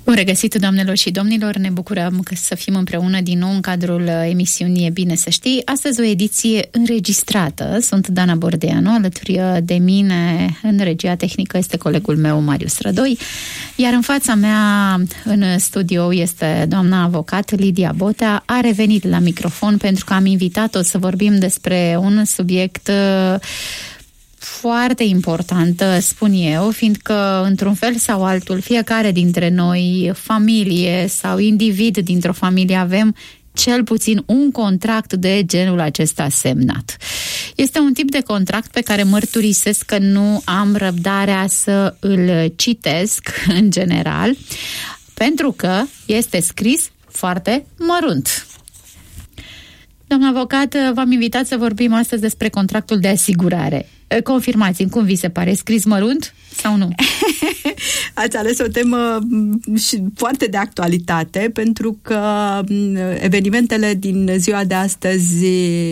Bun regăsit, doamnelor și domnilor, ne bucurăm să fim împreună din nou în cadrul emisiunii E bine să știi. Astăzi o ediție înregistrată. Sunt Dana Bordeanu, alături de mine în regia tehnică este colegul meu Marius Rădoi, iar în fața mea în studio este doamna avocat Lidia Botea. A revenit la microfon pentru că am invitat-o să vorbim despre un subiect foarte importantă, spun eu, fiindcă, într-un fel sau altul, fiecare dintre noi, familie sau individ dintr-o familie, avem cel puțin un contract de genul acesta semnat. Este un tip de contract pe care mărturisesc că nu am răbdarea să îl citesc, în general, pentru că este scris foarte mărunt. Doamna avocat, v-am invitat să vorbim astăzi despre contractul de asigurare. Confirmați-mi, cum vi se pare? Scris mărunt sau nu? Ați ales o temă foarte de actualitate, pentru că evenimentele din ziua de astăzi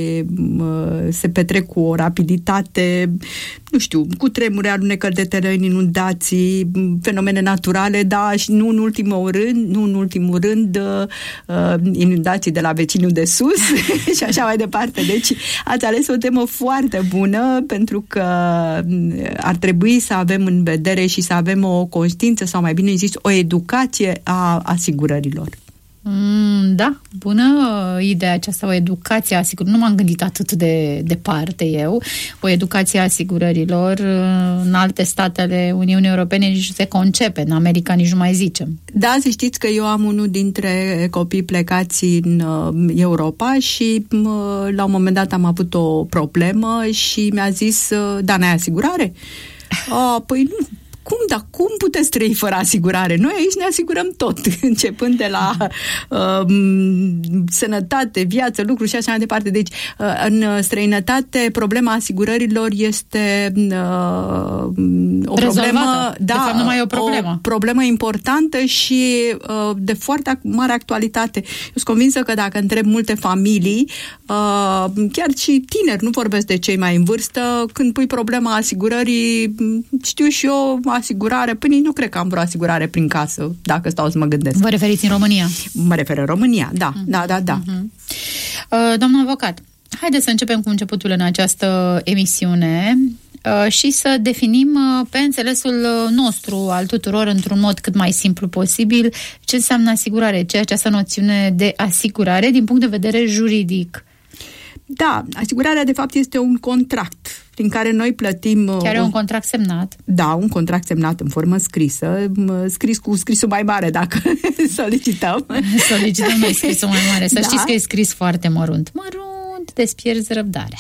se petrec cu o rapiditate, nu știu, cu tremure, alunecări de teren, inundații, fenomene naturale, dar și nu în ultimul rând, inundații de la vecinul de sus și așa mai departe. Deci ați ales o temă foarte bună, pentru că ar trebui să avem în vedere și să avem o conștiință, sau mai bine zis, o educație a asigurărilor. Da, bună ideea aceasta, o educație a asigurărilor. Nu m-am gândit atât de departe eu. O educație a asigurărilor în alte state ale Uniunii Europene nici se concepe, în America nici nu mai zicem. Da, să știți că eu am unul dintre copii plecați în Europa și la un moment dat am avut o problemă și mi-a zis: da, n-ai asigurare? Păi nu. Cum puteți trăi fără asigurare? Noi aici ne asigurăm tot, începând de la sănătate, viață, lucruri și așa mai departe. Deci, în străinătate, problema asigurărilor este o problemă, de fapt, nu mai e o problemă. O problemă importantă și de foarte mare actualitate. Eu sunt convinsă că dacă întreb multe familii, chiar și tineri, nu vorbesc de cei mai în vârstă, când pui problema asigurării, știu și eu, asigurare, până nu cred că am vreo asigurare prin casă, dacă stau să mă gândesc. Vă referiți în România? Mă refer în România, da. Doamna avocat, haideți să începem cu începutul în această emisiune și să definim pe înțelesul nostru, al tuturor, într-un mod cât mai simplu posibil, ce înseamnă asigurare, ce e această noțiune de asigurare din punct de vedere juridic. Da, asigurarea de fapt este un contract prin care noi plătim... Chiar e un contract semnat? Da, un contract semnat în formă scrisă, scris cu scrisul mai mare, dacă solicităm. Solicităm noi scrisul mai mare. Să știți că e scris foarte mărunt. Mărunt, despierzi răbdarea.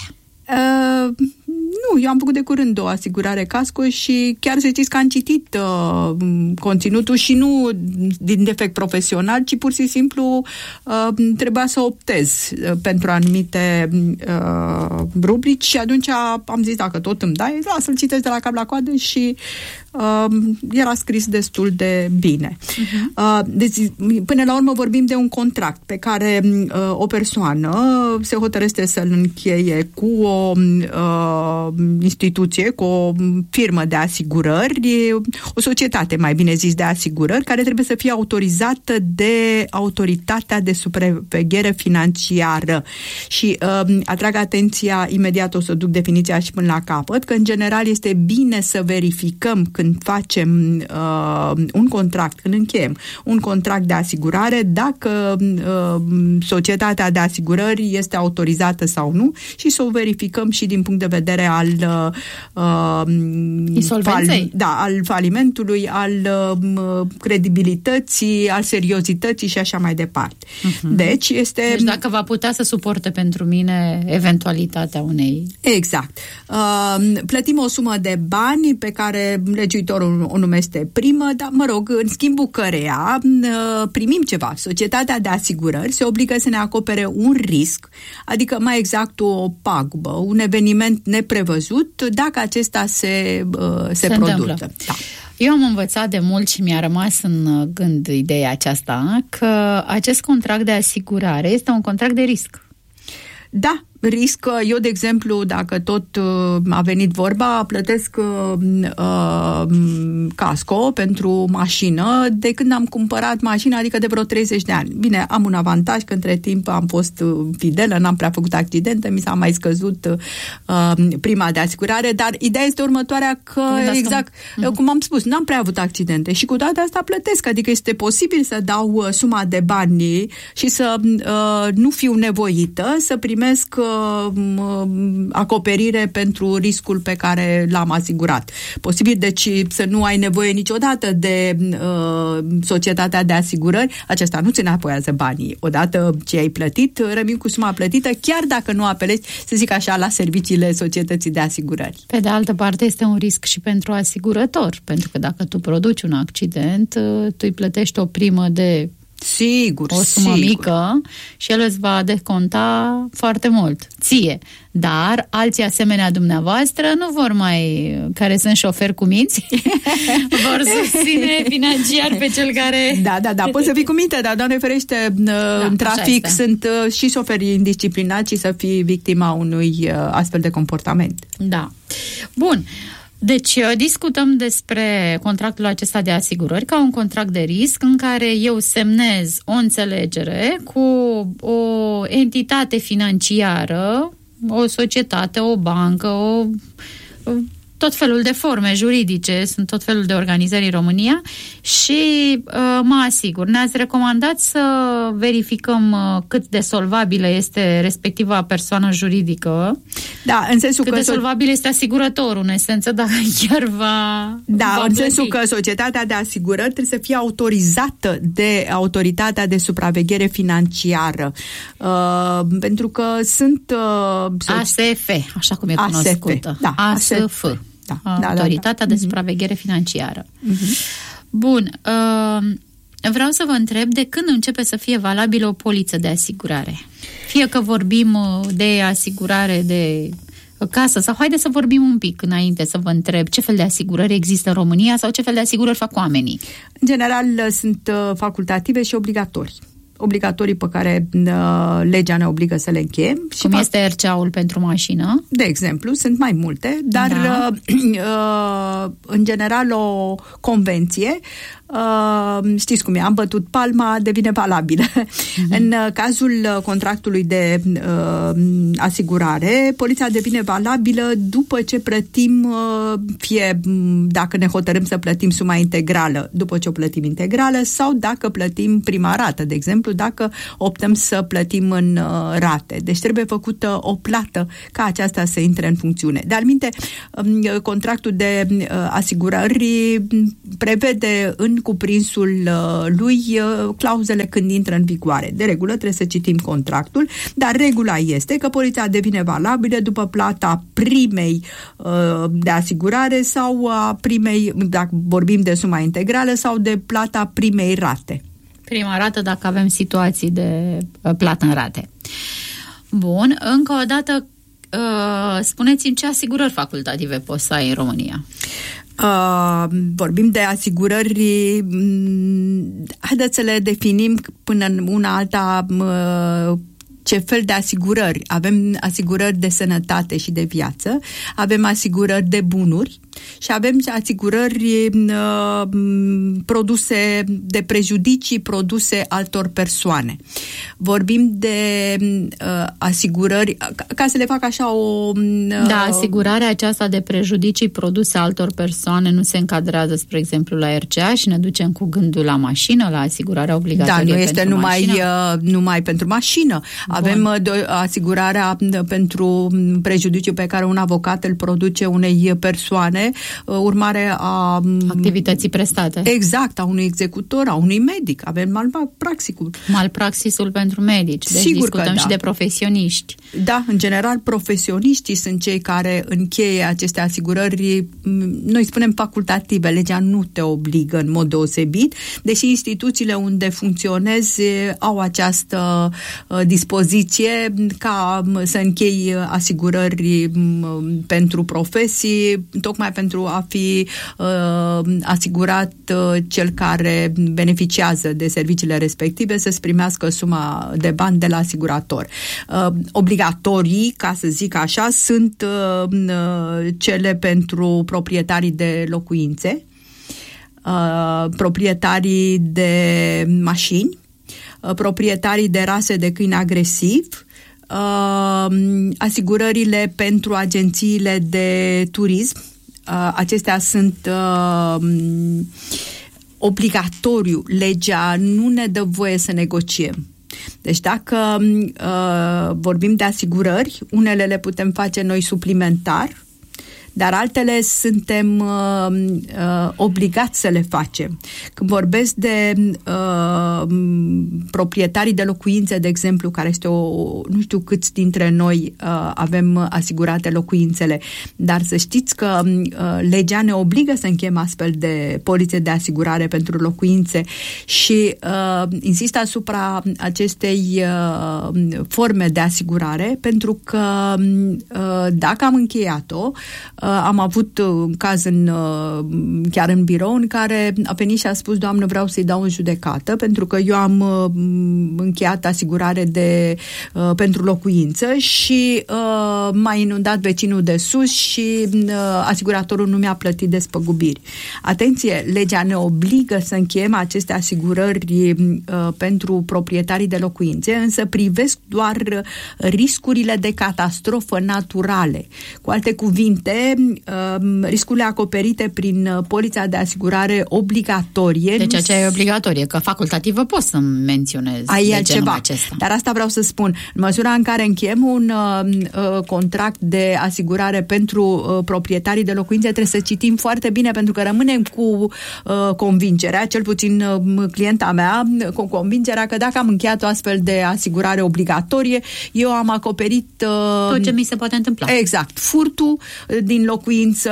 Nu, eu am făcut de curând o asigurare casco și chiar să știți că am citit conținutul și nu din defect profesional, ci pur și simplu trebuia să optez pentru anumite rubrici și atunci am zis, dacă tot îmi dai, să-l citesc de la cap la coadă și era scris destul de bine. Deci, până la urmă vorbim de un contract pe care o persoană se hotărăște să-l încheie cu o instituție, cu o firmă de asigurări, o societate, mai bine zis, de asigurări, care trebuie să fie autorizată de Autoritatea de Supraveghere Financiară. Și atrag atenția, imediat o să duc definiția și până la capăt, că în general este bine să verificăm când facem un contract, când încheiem un contract de asigurare, dacă societatea de asigurări este autorizată sau nu și să o verificăm și din punct de vedere al al falimentului, al credibilității, al seriozității și așa mai departe. Deci dacă va putea să suporte pentru mine eventualitatea unei... Exact. Plătim o sumă de bani pe care legiuitorul o numește primă, dar, mă rog, în schimbul căreia primim ceva. Societatea de asigurări se obligă să ne acopere un risc, adică mai exact o pagubă, un eveniment neprevăzut, dacă acesta se produce. Da. Eu am învățat de mult și mi-a rămas în gând ideea aceasta, că acest contract de asigurare este un contract de risc. Da, risc. Eu, de exemplu, dacă tot a venit vorba, plătesc casco pentru mașină de când am cumpărat mașina, adică de vreo 30 de ani. Bine, am un avantaj că între timp am fost fidelă, n-am prea făcut accidente, mi s-a mai scăzut prima de asigurare, dar ideea este următoarea că, exact, cum am spus, n-am prea avut accidente și cu toate astea plătesc, adică este posibil să dau suma de bani și să nu fiu nevoită să primesc acoperire pentru riscul pe care l-am asigurat. Posibil, deci, să nu ai nevoie niciodată de societatea de asigurări, aceasta nu ți înapoiază banii. Odată ce ai plătit, rămâi cu suma plătită, chiar dacă nu apelezi, să zic așa, la serviciile societății de asigurări. Pe de altă parte, este un risc și pentru asigurător, pentru că dacă tu produci un accident, tu îi plătești o primă de o sumă mică și el îți va deconta foarte mult ție. Dar alții asemenea dumneavoastră nu vor mai, care sunt șoferi cu minți, vor susține financiar pe cel care... Da, poți să fii cu minte, dar, Doamne ferește, în trafic sunt și șoferii indisciplinați și să fii victima unui astfel de comportament. Da. Bun. Deci discutăm despre contractul acesta de asigurări ca un contract de risc în care eu semnez o înțelegere cu o entitate financiară, o societate, o bancă, tot felul de forme juridice, sunt tot felul de organizări în România și mă asigur. Ne-ați recomandat să verificăm cât de solvabilă este respectiva persoană juridică. Da, în sensul cât de solvabil este asigurătorul, în esență, dacă chiar va în sensul că societatea de asigurări trebuie să fie autorizată de Autoritatea de Supraveghere Financiară. Pentru că sunt... ASF, așa cum e cunoscută. ASF. Autoritatea de Supraveghere Financiară. Bun. Vreau să vă întreb de când începe să fie valabilă o poliță de asigurare? Fie că vorbim de asigurare de casă sau haideți să vorbim un pic înainte să vă întreb ce fel de asigurări există în România sau ce fel de asigurări fac oamenii? În general sunt facultative și obligatorii pe care legea ne obligă să le încheiem. Cum este RCA-ul pentru mașină? De exemplu, sunt mai multe, dar în general o convenție, știți cum e, am bătut palma, devine valabilă. În cazul contractului de asigurare, polița devine valabilă după ce plătim, fie dacă ne hotărâm să plătim suma integrală, după ce o plătim integrală, sau dacă plătim prima rată, de exemplu, dacă optăm să plătim în rate. Deci trebuie făcută o plată ca aceasta să intre în funcțiune. De altminte, contractul de asigurări prevede în cuprinsul lui clauzele când intră în vigoare. De regulă trebuie să citim contractul, dar regula este că polița devine valabilă după plata primei de asigurare sau a primei, dacă vorbim de suma integrală, sau de plata primei rate. Prima rată dacă avem situații de plată în rate. Bun, încă o dată spuneți-mi ce asigurări facultative poți să ai în România? Vorbim de asigurări, haideți să le definim până în una alta ce fel de asigurări. Avem asigurări de sănătate și de viață, avem asigurări de bunuri și avem asigurări produse de prejudicii produse altor persoane. Vorbim de asigurări, ca să le fac așa o... asigurarea aceasta de prejudicii produse altor persoane nu se încadrează, spre exemplu, la RCA și ne ducem cu gândul la mașină, la asigurarea obligatorie. Da, nu este numai pentru mașină. Avem asigurarea pentru prejudiciu pe care un avocat îl produce unei persoane urmare a activității prestate. Exact, a unui executor, a unui medic. Avem malpraxisul pentru medici. Deci sigur discutăm și de profesioniști. Da, în general profesioniștii sunt cei care încheie aceste asigurări, noi spunem facultative, legea nu te obligă în mod deosebit, deși instituțiile unde funcționezi au această dispoziție ca să închei asigurări pentru profesii, tocmai pentru a fi asigurat cel care beneficiază de serviciile respective să-ți primească suma de bani de la asigurator. Obligatorii, ca să zic așa, sunt cele pentru proprietarii de locuințe, proprietarii de mașini, proprietarii de rase de câini agresiv, asigurările pentru agențiile de turism. Acestea sunt obligatoriu. Legea nu ne dă voie să negociem. Deci dacă vorbim de asigurări, unele le putem face noi suplimentar, dar altele suntem obligați să le facem. Când vorbesc de proprietarii de locuințe, de exemplu, care este nu știu câți dintre noi avem asigurate locuințele, dar să știți că legea ne obligă să încheiem astfel de polițe de asigurare pentru locuințe și insist asupra acestei forme de asigurare, pentru că dacă am încheiat-o, am avut un caz chiar în birou în care a venit și a spus: doamnă, vreau să-i dau în judecată pentru că eu am încheiat asigurare pentru locuință și m-a inundat vecinul de sus și asiguratorul nu mi-a plătit despăgubiri. Atenție, legea ne obligă să încheiem aceste asigurări pentru proprietarii de locuințe, însă privesc doar riscurile de catastrofă naturale. Cu alte cuvinte, riscurile acoperite prin polița de asigurare obligatorie. Deci aceea e obligatorie, că facultativă poți să menționez de genul acesta. Dar asta vreau să spun. În măsura în care încheiem un contract de asigurare pentru proprietarii de locuințe, trebuie să citim foarte bine, pentru că rămânem cu convingerea, cel puțin clienta mea, cu convingerea că dacă am încheiat o astfel de asigurare obligatorie, eu am acoperit tot ce mi se poate întâmpla. Exact. Furtul din locuință,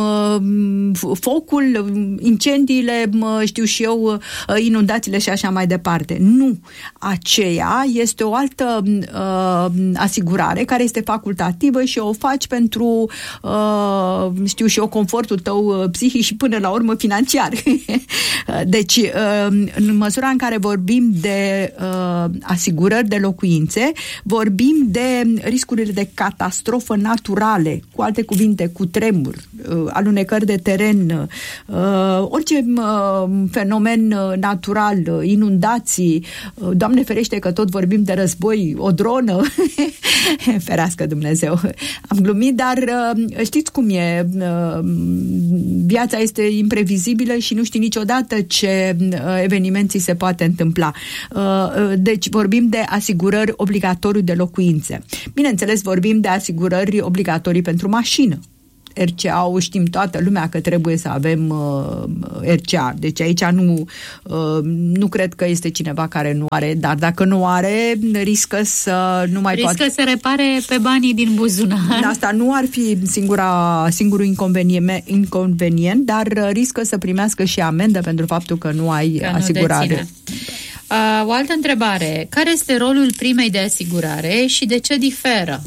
focul, incendiile, știu și eu, inundațiile și așa mai departe. Nu. Aceea este o altă asigurare care este facultativă și o faci pentru, știu și eu, confortul tău psihic și până la urmă financiar. Deci, în măsura în care vorbim de asigurări de locuințe, vorbim de riscurile de catastrofă naturale, cu alte cuvinte, cu tremur, alunecări de teren, orice fenomen natural, inundații, Doamne ferește că tot vorbim de război, o dronă, ferească Dumnezeu, am glumit, dar știți cum e, viața este imprevizibilă și nu știi niciodată ce eveniment ți se poate întâmpla. Deci vorbim de asigurări obligatorii de locuințe. Bineînțeles, vorbim de asigurări obligatorii pentru mașină. RCA-ul, știm toată lumea că trebuie să avem RCA. Deci aici nu cred că este cineva care nu are, dar dacă nu are, riscă să nu mai poate. Riscă să repare pe banii din buzunar. Asta nu ar fi singurul inconvenient, dar riscă să primească și amendă pentru faptul că nu ai asigurare. O altă întrebare. Care este rolul primei de asigurare și de ce diferă?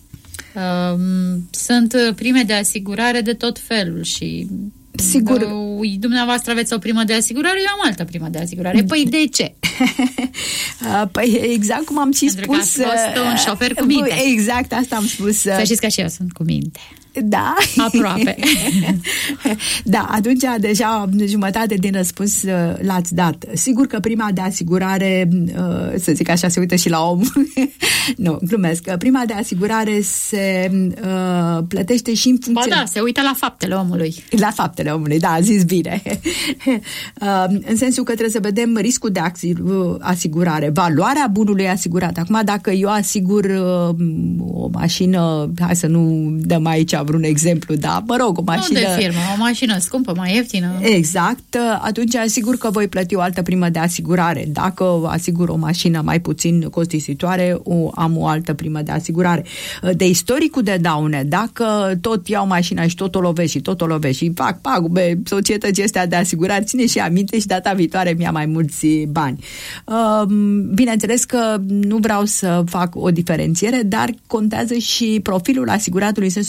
Sunt prime de asigurare de tot felul și sigur. Dumneavoastră aveți o primă de asigurare, eu am altă primă de asigurare. Păi de ce? Păi exact cum am și spus. Pentru că ați fost un șofer cu minte. Exact, asta am spus. Să știți că și eu sunt cu minte. Da. Aproape. Da, atunci deja jumătate din răspuns l-ați dat. Sigur că prima de asigurare, să zic așa, se uită și la om. Nu, glumesc. Prima de asigurare se plătește și în funcție... Ba da, se uită la faptele omului. La faptele omului, da, zis bine. În sensul că trebuie să vedem riscul de asigurare, valoarea bunului asigurat. Acum, dacă eu asigur o mașină, hai să nu dăm aici vreun exemplu, da, mă rog, o mașină... Nu de firmă, o mașină scumpă, mai ieftină. Exact, atunci asigur că voi plăti o altă primă de asigurare. Dacă asigur o mașină mai puțin costisitoare, am o altă primă de asigurare. De istoricul de daune, dacă tot iau mașina și tot o lovesc și fac pagube societății astea de asigurare, ține și aminte și data viitoare mi-a mai mulți bani. Bineînțeles că nu vreau să fac o diferențiere, dar contează și profilul asiguratului în sensul de vârstă.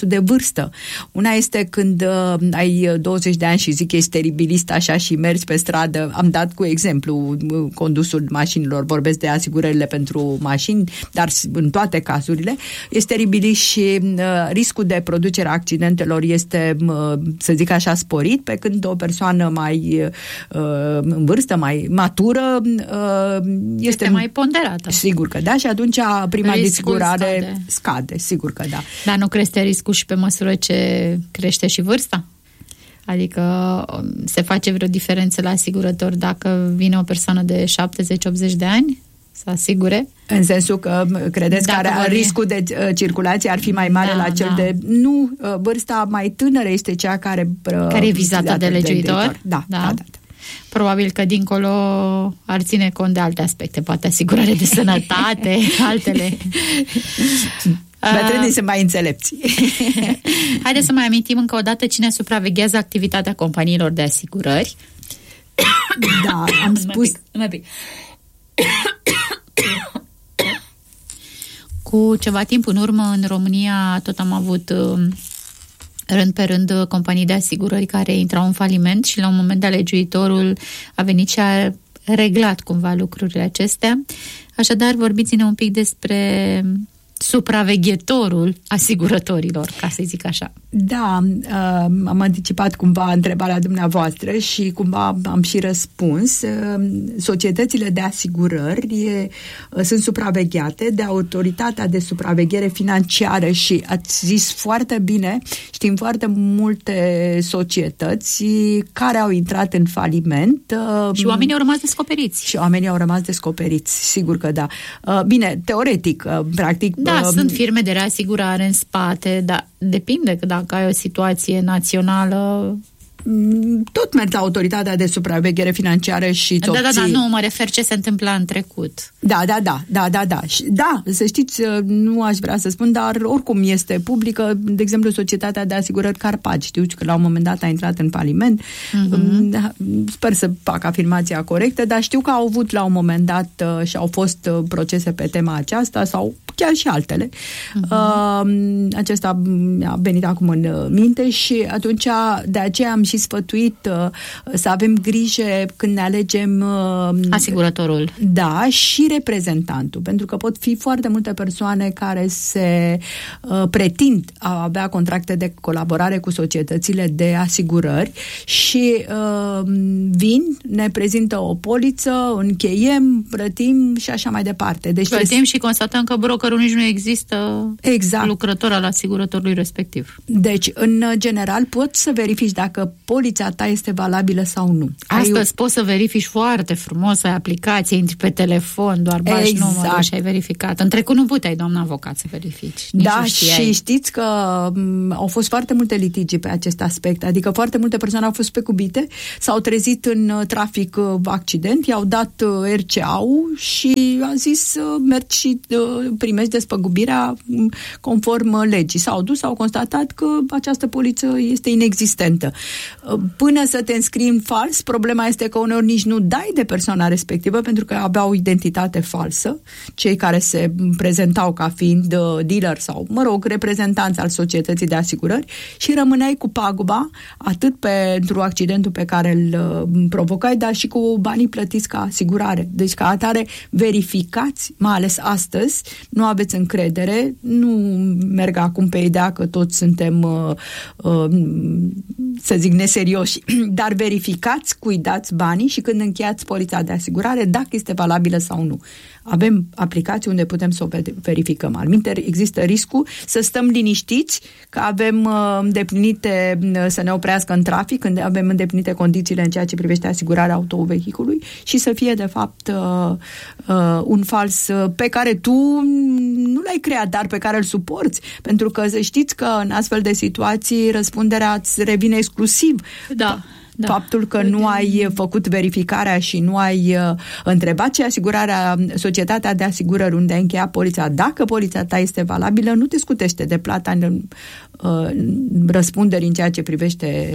vârstă. Una este când ai 20 de ani și zic că ești teribilist așa și mergi pe stradă. Am dat cu exemplu condusul mașinilor, vorbesc de asigurările pentru mașini, dar în toate cazurile este teribilist și riscul de producere a accidentelor este, să zic așa, sporit, pe când o persoană mai în vârstă, mai matură este mai ponderată. Sigur că da, și atunci prima de asigurare scade, sigur că da. Dar nu crește riscul și pe măsură ce crește și vârsta? Adică se face vreo diferență la asigurător dacă vine o persoană de 70-80 de ani să asigure? În sensul că credeți că riscul de circulație ar fi mai mare la cel de... Nu, vârsta mai tânără este cea care e vizată de legiuitor? Da. Probabil că dincolo ar ține cont de alte aspecte, poate asigurare de sănătate, altele. Bătrânii sunt mai înțelepți. Haideți să mai amintim încă o dată cine supraveghează activitatea companiilor de asigurări. Da, am spus... Cu ceva timp în urmă, în România, tot am avut rând pe rând companii de asigurări care intrau în faliment și la un moment dat legiuitorul a venit și a reglat cumva lucrurile acestea. Așadar, vorbiți-ne un pic despre supraveghetorul asigurătorilor, ca să zic așa. Da, am anticipat cumva întrebarea dumneavoastră și cumva am și răspuns. Societățile de asigurări sunt supravegheate de Autoritatea de Supraveghere Financiară și ați zis foarte bine, știm foarte multe societăți care au intrat în faliment. Și oamenii au rămas descoperiți. Sigur că da. Bine, teoretic, practic... Da, sunt firme de reasigurare în spate, dar depinde că dacă ai o situație națională... Tot mergi la Autoritatea de Supraveghere Financiară și îți obții... Da, nu, mă refer ce se întâmpla în trecut. Da. Da, să știți, nu aș vrea să spun, dar oricum este publică, de exemplu, Societatea de Asigurări Carpaci. Știu că la un moment dat a intrat în faliment. Sper să fac afirmația corectă, dar știu că au avut la un moment dat și au fost procese pe tema aceasta sau chiar și altele. Acesta mi-a venit acum în minte și atunci de aceea am și sfătuit să avem grijă când ne alegem asigurătorul. Da, și reprezentantul, pentru că pot fi foarte multe persoane care se pretind a avea contracte de colaborare cu societățile de asigurări și vin, ne prezintă o poliță, încheiem, plătim și așa mai departe. Deci plătim și constatăm că brokerul nici nu există lucrător al asigurătorului respectiv. Deci, în general, poți să verifici dacă polița ta este valabilă sau nu. Astăzi poți să verifici foarte frumos, ai aplicație, intri pe telefon, doar bagi numărul și ai verificat. În trecut nu puteai, doamna avocat, să verifici. Da, și știți că au fost foarte multe litigi pe acest aspect, adică foarte multe persoane au fost specubite, s-au trezit în trafic accident, i-au dat RCA-ul și a zis mergi și primești despăgubirea conform legii. S-au dus, au constatat că această poliță este inexistentă. Până să te înscrii în fals, problema este că uneori nici nu dai de persoana respectivă pentru că aveau o identitate falsă, cei care se prezentau ca fiind dealer sau, reprezentanți al societății de asigurări și rămâneai cu paguba atât pentru accidentul pe care îl provocai, dar și cu banii plătiți ca asigurare. Deci ca atare verificați, mai ales astăzi, nu aveți încredere, nu merg acum pe ideea că toți suntem să zic neserioși, dar verificați, cuidați banii și când încheiați polița de asigurare, dacă este valabilă sau nu. Avem aplicații unde putem să o verificăm. Alminteri, există riscul să stăm liniștiți că avem îndeplinite, să ne oprească în trafic, când avem îndeplinite condițiile în ceea ce privește asigurarea autovehiculului și să fie, de fapt, un fals pe care tu nu l-ai creat, dar pe care îl suporți. Pentru că să știți că în astfel de situații răspunderea îți revine exclusiv. Da. Faptul că nu ai făcut verificarea și nu ai întrebat ce asigurarea, societatea de asigurări unde ai încheiat polița, dacă polița ta este valabilă, nu te scutește de plata în răspunderi în ceea ce privește...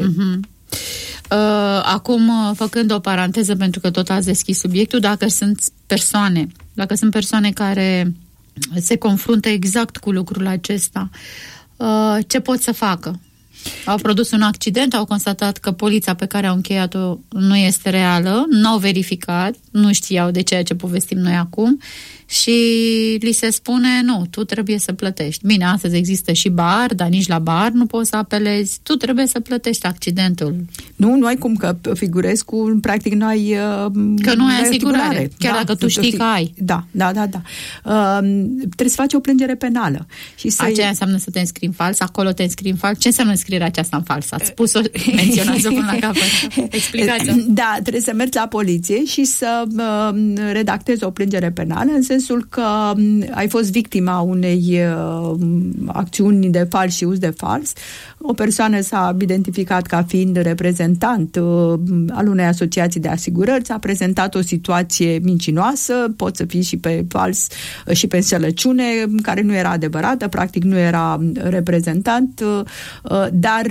Acum, făcând o paranteză, pentru că tot ați deschis subiectul, dacă sunt persoane care se confruntă exact cu lucrul acesta, ce pot să facă? Au produs un accident, au constatat că polița pe care au încheiat-o nu este reală, n-au verificat, nu știau de ceea ce povestim noi acum și li se spune, nu, tu trebuie să plătești. Bine, astăzi există și bar, dar nici la bar nu poți să apelezi, tu trebuie să plătești accidentul. Nu ai cum, că figurezi cu, practic, nu ai că nu ai asigurare, chiar dacă tu știi că ai. Da. Trebuie să faci o plângere penală. Și aceea înseamnă să te înscrii în fals, acolo te înscrii în fals. Ce înseamnă înscrierea aceasta în fals? Ați spus-o, menționați-o până la capăt. Explicați-o. Da, trebuie să mergi la poliție și să redactezi o plângere penală, în sensul că ai fost victima unei acțiuni de fals și uz de fals. O persoană s-a identificat ca fiind reprezentant al unei asociații de asigurări, ți-a prezentat o situație mincinoasă, poți să fii și pe fals și pe înșelăciune, care nu era adevărată, practic nu era reprezentant, dar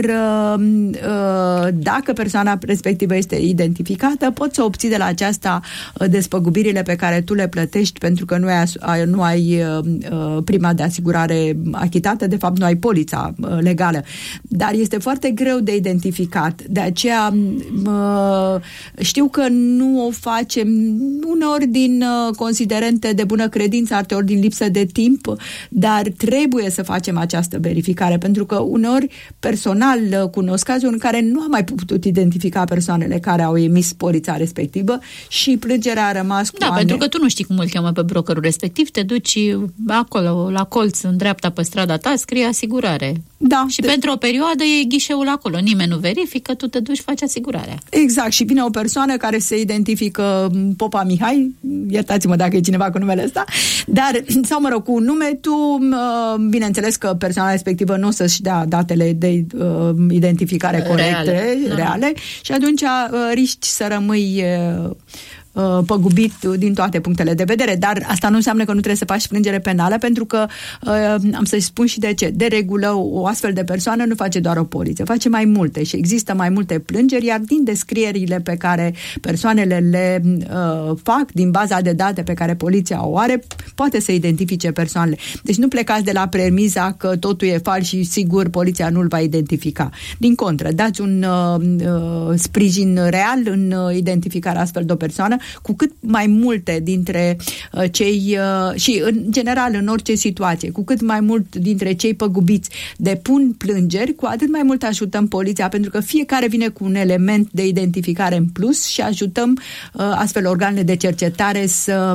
dacă persoana respectivă este identificată, poți să obții de la aceasta despăgubirile pe care tu le plătești pentru că nu ai prima de asigurare achitată, de fapt nu ai polița legală. Dar este foarte greu de identificat. De aceea știu că nu o facem uneori din considerente de bună credință, alteori din lipsă de timp, dar trebuie să facem această verificare, pentru că uneori personal cunosc cazuri în care nu am mai putut identifica persoanele care au emis polița respectivă și plângerea a rămas cu ani. Pentru că tu nu știi cum îl cheamă pe brokerul respectiv, te duci acolo, la colț, în dreapta pe strada ta, scrie asigurare. Da. Și pentru o perioadă e ghișeul acolo, nimeni nu verifică, tu te duci, faci asigurarea. Exact, și vine o persoană care se identifică Popa Mihai, iertați-mă dacă e cineva cu numele ăsta, dar, sau mă rog, cu un nume, tu, bineînțeles că persoana respectivă nu o să-și dea datele de identificare corecte, reale, și atunci riști să rămâi păgubit din toate punctele de vedere, dar asta nu înseamnă că nu trebuie să faci plângere penală, pentru că am să-i spun și de ce. De regulă, o astfel de persoană nu face doar o poliță, face mai multe și există mai multe plângeri, iar din descrierile pe care persoanele le fac, din baza de date pe care poliția o are, poate să identifice persoanele. Deci nu plecați de la premiza că totul e fals și sigur poliția nu-l va identifica. Din contră, dați un sprijin real în identificarea astfel de o persoană, cu cât mai multe dintre cei și în general în orice situație, cu cât mai mult dintre cei păgubiți depun plângeri, cu atât mai mult ajutăm poliția, pentru că fiecare vine cu un element de identificare în plus și ajutăm astfel organele de cercetare să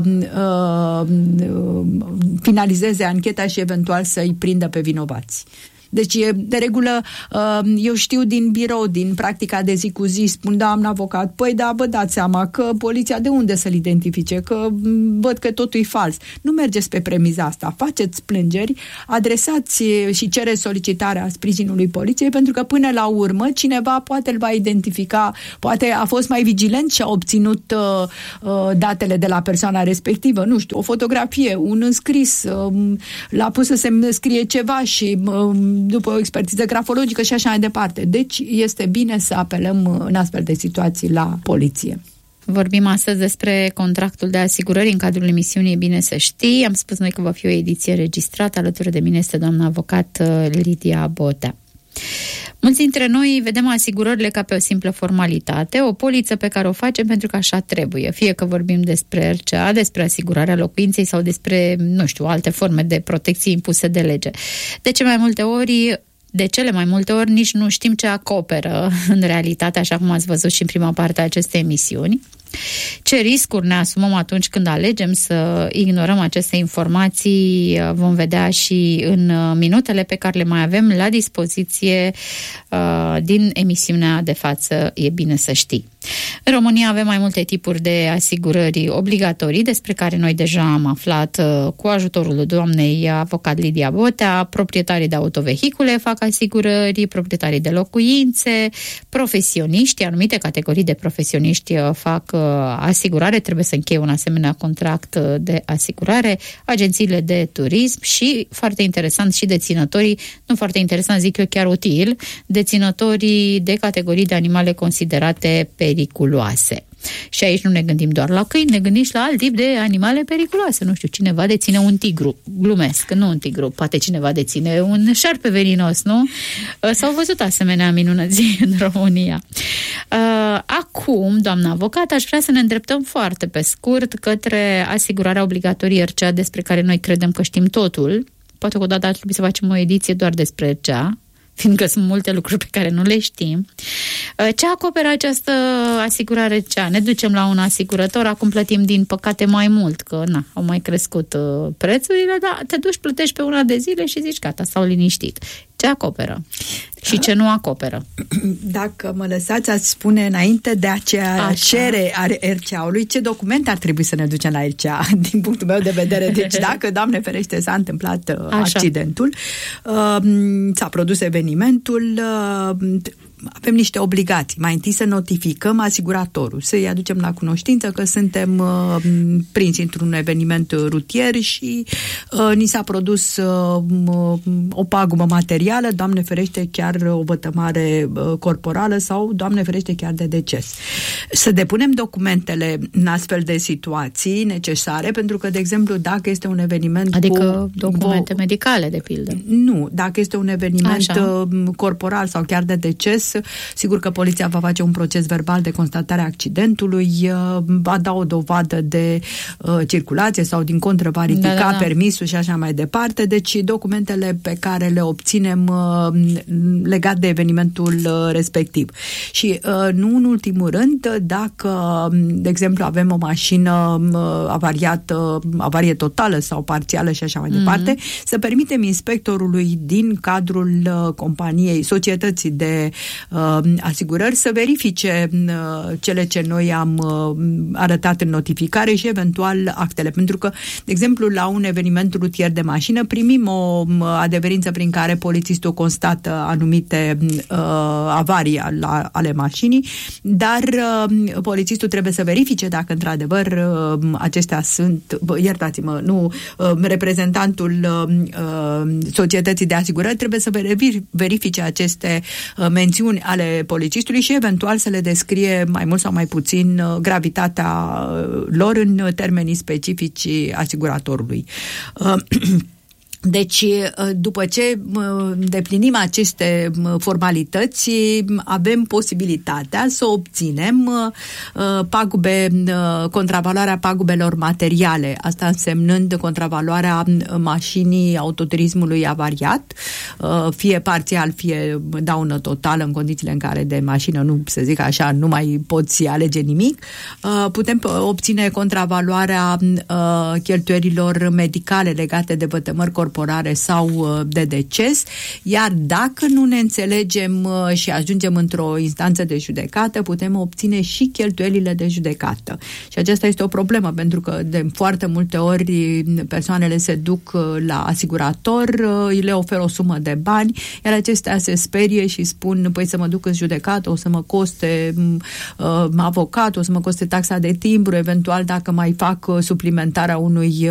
finalizeze ancheta și eventual să-i prindă pe vinovați. Deci, de regulă, eu știu din birou, din practica de zi cu zi, spun, doamnă avocat, păi da, vă dați seama că poliția de unde să-l identifice, că văd că totul e fals. Nu mergeți pe premiza asta, faceți plângeri, adresați și cereți solicitarea sprijinului poliției, pentru că până la urmă cineva poate îl va identifica, poate a fost mai vigilent și a obținut datele de la persoana respectivă, nu știu, o fotografie, un înscris, l-a pus să se scrie ceva și după o expertiză grafologică și așa mai departe. Deci este bine să apelăm în astfel de situații la poliție. Vorbim astăzi despre contractul de asigurări în cadrul emisiunii E bine să știi. Am spus noi că va fi o ediție registrată. Alături de mine este doamna avocat Lidia Botea. Mulți dintre noi vedem asigurările ca pe o simplă formalitate, o poliță pe care o facem pentru că așa trebuie. Fie că vorbim despre RCA, despre asigurarea locuinței sau despre, nu știu, alte forme de protecție impuse de lege. De cele mai multe ori nici nu știm ce acoperă în realitate, așa cum ați văzut și în prima parte a acestei emisiuni. Ce riscuri ne asumăm atunci când alegem să ignorăm aceste informații, vom vedea și în minutele pe care le mai avem la dispoziție din emisiunea de față E bine să știi. În România avem mai multe tipuri de asigurări obligatorii, despre care noi deja am aflat cu ajutorul doamnei avocat Lidia Botea. Proprietarii de autovehicule fac asigurări, proprietarii de locuințe, profesioniști, anumite categorii de profesioniști fac asigurare, trebuie să încheie un asemenea contract de asigurare, agențiile de turism și, foarte interesant, și deținătorii, nu foarte interesant, zic eu chiar util, deținătorii de categorii de animale considerate periculoase. Și aici nu ne gândim doar la câini, ne gândim și la alt tip de animale periculoase. Nu știu, cineva deține un tigru, glumesc, nu un tigru, poate cineva deține un șarpe veninos, nu? S-au văzut asemenea minunății în România. Acum, doamna avocat, aș vrea să ne îndreptăm foarte pe scurt către asigurarea obligatorie RCA, despre care noi credem că știm totul. Poate că odată ar trebui să facem o ediție doar despre RCA, fiindcă sunt multe lucruri pe care nu le știm. Ce acoperă această asigurare RCA? Ne ducem la un asigurător, acum plătim din păcate mai mult, că au mai crescut prețurile, dar te duci, plătești pe una de zile și zici gata, stau liniștit. Ce acoperă? Și ce nu acoperă? Dacă mă lăsați, ați spune înainte de aceea cere RCA-ului, ce documente ar trebui să ne ducem la RCA, din punctul meu de vedere. Deci dacă, Doamne ferește, s-a întâmplat accidentul, s-a produs evenimentul, avem niște obligații. Mai întâi să notificăm asiguratorul, să-i aducem la cunoștință că suntem prinși într-un eveniment rutier și ni s-a produs o pagubă materială, Doamne ferește chiar o vătămare corporală sau, Doamne ferește, chiar de deces. Să depunem documentele în astfel de situații necesare, pentru că, de exemplu, dacă este un eveniment adică documente medicale, de pildă. Nu, dacă este un eveniment corporal sau chiar de deces, sigur că poliția va face un proces verbal de constatare a accidentului, va da o dovadă de circulație sau din contră va ridica permisul și așa mai departe. Deci documentele pe care le obținem legat de evenimentul respectiv. Și nu în ultimul rând, dacă, de exemplu, avem o mașină avariată, avarie totală sau parțială și așa mai departe, să permitem inspectorului din cadrul companiei, societății de asigurări să verifice cele ce noi am arătat în notificare și eventual actele. Pentru că, de exemplu, la un eveniment rutier de mașină primim o adeverință prin care polițistul constată anumite avarii ale mașinii, dar polițistul trebuie să verifice dacă într-adevăr acestea sunt, iertați-mă, nu, reprezentantul societății de asigurări trebuie să verifice aceste mențiuni ale polițistului și eventual să le descrie mai mult sau mai puțin gravitatea lor în termenii specifici asiguratorului. Deci, după ce îndeplinim aceste formalități, avem posibilitatea să obținem contravaloarea pagubelor materiale, asta însemnând contravaloarea mașinii, autoturismului avariat, fie parțial, fie daună totală, în condițiile în care de mașină, nu să zic așa, nu mai poți alege nimic. Putem obține contravaloarea cheltuielilor medicale legate de vătămări corporale sau de deces, iar dacă nu ne înțelegem și ajungem într-o instanță de judecată, putem obține și cheltuielile de judecată. Și aceasta este o problemă, pentru că de foarte multe ori persoanele se duc la asigurator, le oferă o sumă de bani, iar acestea se sperie și spun, păi să mă duc în judecată, o să mă coste avocat, o să mă coste taxa de timbru, eventual dacă mai fac suplimentarea unui